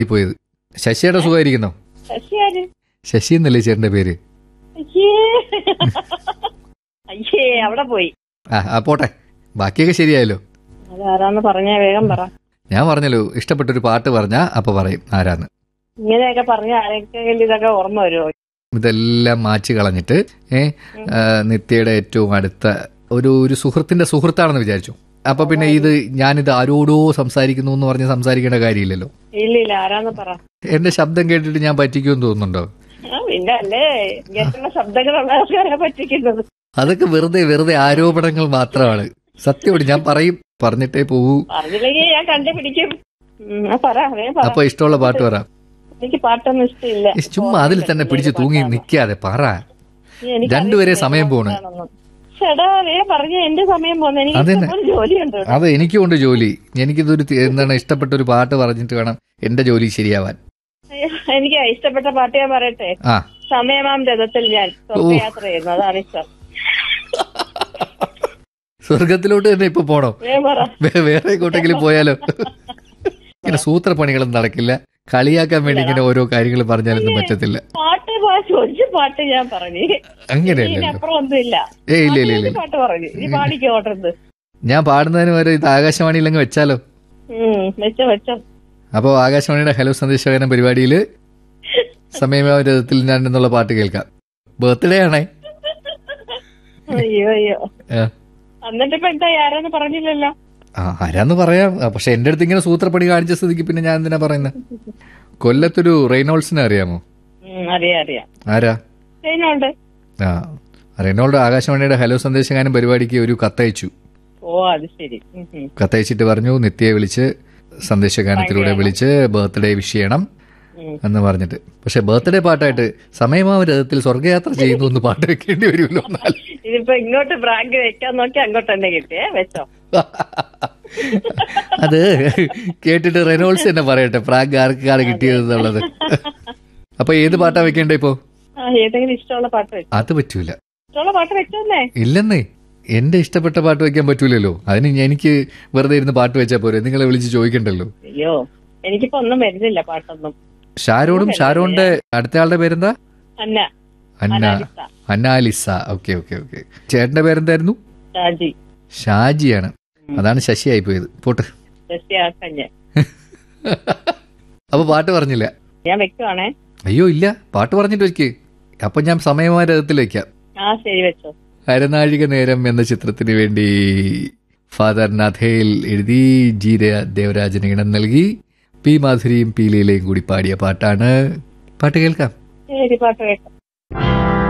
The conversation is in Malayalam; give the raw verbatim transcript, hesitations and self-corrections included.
പോയത്. ശശിയുടെ സുഖമായിരിക്കുന്നോ? ശശിയാര്? ശശി എന്നല്ലേ ചേട്ടന്റെ പേര്? അയ്യേ അയ്യേ അവിടെ പോയി. ആ ആ പോട്ടെ, ബാക്കിയൊക്കെ ശരിയായല്ലോ. അതാരാന്ന് പറഞ്ഞാ വേഗം പറ. ഞാൻ പറഞ്ഞല്ലോ, ഇഷ്ടപ്പെട്ടൊരു പാട്ട് പറഞ്ഞാ അപ്പൊ പറയും ആരാന്ന്. ഇങ്ങനെയൊക്കെ പറഞ്ഞ ആരെങ്കിലും ഇതൊക്കെ ഓർമ്മ വരുമോ? ഇതെല്ലാം മാച്ച് കളഞ്ഞിട്ട് ഏ നിത്യയുടെ ഏറ്റവും അടുത്ത ഒരു ഒരു സുഹൃത്തിന്റെ സുഹൃത്താണെന്ന് വിചാരിച്ചു. അപ്പൊ പിന്നെ ഇത് ഞാനിത് ആരോടോ സംസാരിക്കുന്നു എന്ന് പറഞ്ഞ് സംസാരിക്കേണ്ട കാര്യമില്ലല്ലോ. ഇല്ല ഇല്ല, ആരാന്ന് പറ. എന്റെ ശബ്ദം കേട്ടിട്ട് ഞാൻ പറ്റിക്കുമെന്ന് തോന്നുന്നുണ്ടോ? പിന്നെ അല്ലേ ഇങ്ങനെയുള്ള ശബ്ദങ്ങളുള്ള ആൾക്കാരെ പറ്റിക്കുന്നത്. അതൊക്കെ വെറുതെ വെറുതെ ആരോപണങ്ങൾ മാത്രമാണ്. സത്യമാണ്, ഞാൻ പറയും, പറഞ്ഞിട്ടേ പോവൂ. പറഞ്ഞില്ലെങ്കിൽ ഞാൻ കണ്ടുപിടിക്കും. പറ. അപ്പൊ ഇഷ്ടമുള്ള പാട്ട് പറ. എനിക്ക് പാട്ടൊന്നും ഇഷ്ടമില്ല. ചുമ്മാ അതിൽ തന്നെ പിടിച്ച് തൂങ്ങി നിക്കാതെ പറ. രണ്ടുപേരെ സമയം പോണ്. ചേട്ടാ വേ പറഞ്ഞ എന്റെ സമയം പോന്നെ. എനിക്ക് ജോലിയുണ്ട്. അതെ, എനിക്കുണ്ട് ജോലി. എനിക്കിതൊരു എന്താണ് ഇഷ്ടപ്പെട്ട ഒരു പാട്ട് പറഞ്ഞിട്ട് വേണം എന്റെ ജോലി ശരിയാവാൻ. എനിക്ക് ഇഷ്ടപ്പെട്ട പാട്ട് ഞാൻ പറയട്ടെ. ആ, സമയമാം രഥത്തിൽ ഞാൻ യാത്ര ചെയ്യുന്നു. അതാണ് ഇഷ്ടം. സ്വർഗത്തിലോട്ട് തന്നെ ഇപ്പൊ പോണോ? വേറെ എങ്ങോട്ടെങ്കിലും പോയാലോ? ഇങ്ങനെ സൂത്രപ്പണികളൊന്നും നടക്കില്ല. കളിയാക്കാൻ വേണ്ടി ഇങ്ങനെ ഓരോ കാര്യങ്ങൾ പറഞ്ഞാലൊന്നും പറ്റത്തില്ല. പാട്ട് ഒരു പാട്ട് ഞാൻ പറഞ്ഞു. അങ്ങനെയല്ലോ. അപ്പുറം ഒന്നുമില്ല. ഏ ഇല്ല ഇല്ല ഇല്ല, പാട്ട് പറഞ്ഞു. ഇനി പാടിക്കോട്ടത്. ഞാൻ പാടുന്നതിന് വരെ ഇത് ആകാശവാണിയിലങ്ങ് വെച്ചാലോ? വെച്ചോ വെച്ചോ. അപ്പോ ആകാശവാണിയുടെ ഹലോ സന്ദേശകനം പരിപാടിയില് സമയരഥത്തിൽ ഞാൻ എന്നുള്ള പാട്ട് കേൾക്കാം. ബർത്ത്ഡേ ആണേ. അയ്യോ അയ്യോ, എന്നിട്ടിപ്പോ എന്താ ആരാന്ന് പറഞ്ഞില്ലല്ലോ. ആ ആരാന്ന് പറയാം. പക്ഷെ എന്റെ അടുത്ത് ഇങ്ങനെ സൂത്രപ്പണി കാണിച്ച സ്ഥിതിക്ക് പിന്നെ ഞാൻ എന്തിനാ പറയുന്നത്? കൊല്ലത്തൊരു റെയ്നോൾഡ്സിനെ അറിയാമോ? അറിയാം അറിയാം. ആരാ? റെയ്നോൾഡ്. ആ, റെയ്നോൾഡ് ആകാശവാണിയുടെ ഹലോ സന്ദേശകാനം പരിപാടിക്ക് ഒരു കത്തയച്ചു. ഓ അത് ശരി. കത്തയച്ചിട്ട് പറഞ്ഞു നിത്യയെ വിളിച്ച് സന്ദേശഗാനത്തിലൂടെ വിളിച്ച് ബർത്ത്ഡേ വിഷ് ചെയ്യണം എന്ന് പറഞ്ഞിട്ട്. പക്ഷെ ബർത്ത്ഡേ പാട്ടായിട്ട് സമയമാവരഥത്തിൽ സ്വർഗയാത്ര ചെയ്യുന്നു എന്ന് പാട്ട് വെക്കേണ്ടി വരുമല്ലോ. ഇതിപ്പോ ഇങ്ങോട്ട് ബ്രാങ്ക് വെക്കാൻ നോക്കി അങ്ങോട്ട് തന്നെ കിട്ടിയേ. വെച്ചോ. അത് കേട്ടിട്ട് റെനോൾസ് തന്നെ പറയട്ടെ പ്രാങ്ക് ആർക്കാണ് കിട്ടിയതെന്നുള്ളത്. അപ്പൊ ഏത് പാട്ടാ വെക്കേണ്ടേ ഇപ്പോ? ഏതെങ്കിലും ഇഷ്ടമുള്ള പാട്ട് വെച്ചോ. അത് പറ്റൂല. ഇഷ്ടമുള്ള പാട്ട് വെച്ചോന്നേ. ഇല്ലെന്നേ, എന്റെ ഇഷ്ടപ്പെട്ട പാട്ട് വെക്കാൻ പറ്റൂലല്ലോ. അതിന് എനിക്ക് വെറുതെ ഇരുന്ന് പാട്ട് വെച്ചാൽ പോരെ, നിങ്ങളെ വിളിച്ച് ചോദിക്കണ്ടല്ലോ. അയ്യോ, എനിക്കിപ്പോ ഒന്നും വരുന്നില്ല പാട്ടൊന്നും. ഷാരോണും ഷാരോണിന്റെ അടുത്ത ആളുടെ പേരെന്താ? അന്ന. അന്ന അന്നാലിസ. Okay okay okay. ചേട്ടന്റെ പേരെന്തായിരുന്നു? ഷാജി. ഷാജിയാണ്. അതാണ് ശശി ആയി പോയത്. പോട്ട്. അപ്പൊ പാട്ട് പറഞ്ഞില്ല. ഞാൻ വെക്കുവാണേ. അയ്യോ ഇല്ല, പാട്ട് പറഞ്ഞിട്ട് വെക്ക്. അപ്പൊ ഞാൻ സമയമായ രഥത്തിൽ വെക്കാം. ആ ശരി, വെച്ചോ. അരനാഴിക നേരം എന്ന ചിത്രത്തിന് വേണ്ടി ഫാദർ നഥേൽ എഴുതി ജി ദേവരാജന് ഇണം നൽകി പി മാധുരിയും പി ലീലയും കൂടി പാടിയ പാട്ടാണ്. പാട്ട് കേൾക്കാം. ശരി, പാട്ട് കേൾക്കാം.